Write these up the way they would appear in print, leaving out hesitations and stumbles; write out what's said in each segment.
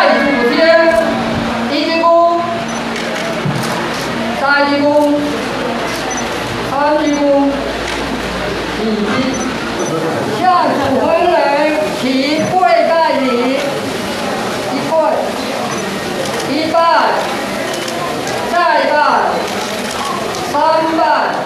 拜祖先，一鞠躬，再鞠躬，三鞠躬，礼。向祖坟人齐跪拜礼，一跪，一拜，再拜，三拜。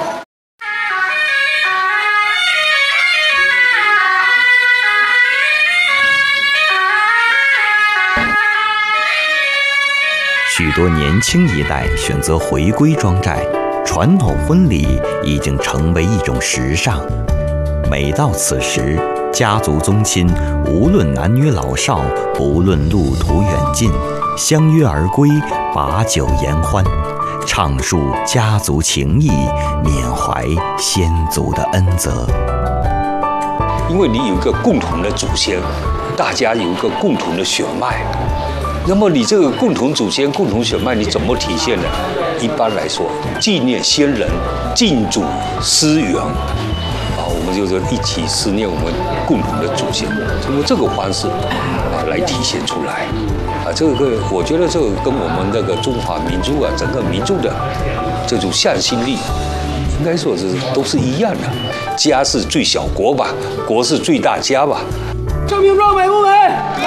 许多年轻一代选择回归庄寨，传统婚礼已经成为一种时尚。每到此时，家族宗亲无论男女老少，不论路途远近，相约而归，把酒言欢，畅述家族情谊，缅怀先祖的恩泽。 因为你有一个共同的祖先，大家有一个共同的血脉。那么你这个共同祖先、共同血脉，你怎么体现呢？一般来说，纪念先人、敬祖思源，我们就是一起思念我们共同的祖先，通过这个方式来体现出来。这个我觉得这个跟我们那个中华民族整个民族的这种向心力，应该说是都是一样的。家是最小国吧，国是最大家吧。 这名状美不美？